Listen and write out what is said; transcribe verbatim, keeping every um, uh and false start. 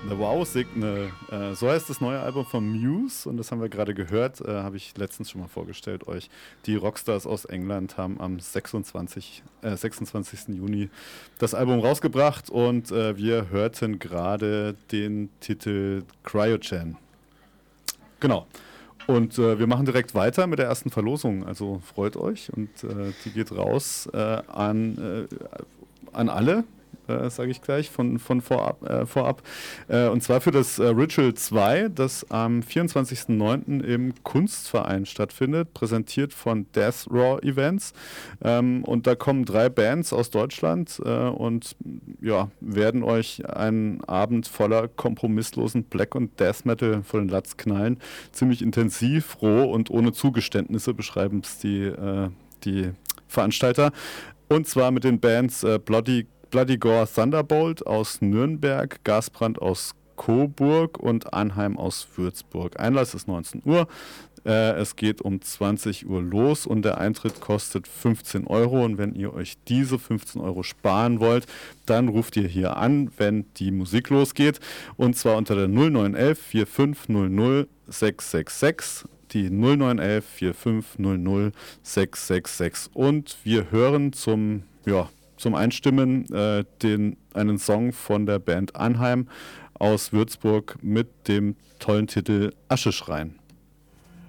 The Wow Signal, äh, so heißt das neue Album von Muse und das haben wir gerade gehört, äh, habe ich letztens schon mal vorgestellt euch. Die Rockstars aus England haben am sechsundzwanzigsten Äh, sechsundzwanzigsten Juni das Album rausgebracht und äh, wir hörten gerade den Titel Cryogen. Genau. Und äh, wir machen direkt weiter mit der ersten Verlosung, also freut euch und äh, die geht raus äh, an, äh, an alle. Äh, sage ich gleich, von, von vorab. Äh, vorab. Äh, und zwar für das äh, Ritual zwei, das am vierundzwanzigsten neunten im Kunstverein stattfindet, präsentiert von Death Raw Events. Ähm, und da kommen drei Bands aus Deutschland äh, und ja, werden euch einen Abend voller kompromisslosen Black- und Death Metal vor den Latz knallen. Ziemlich intensiv, roh und ohne Zugeständnisse beschreiben es die, äh, die Veranstalter. Und zwar mit den Bands äh, Bloody Bloody Gore Thunderbolt aus Nürnberg, Gasbrand aus Coburg und Anheim aus Würzburg. Einlass ist neunzehn Uhr. Äh, es geht um zwanzig Uhr los und der Eintritt kostet fünfzehn Euro. Und wenn ihr euch diese fünfzehn Euro sparen wollt, dann ruft ihr hier an, wenn die Musik losgeht. Und zwar unter der null neun eins eins vier fünf null null sechs sechs sechs. Die null neun eins eins vier fünf null null sechs sechs sechs. Und wir hören zum, ja, zum Einstimmen äh, den, einen Song von der Band Anheim aus Würzburg mit dem tollen Titel Ascheschrein.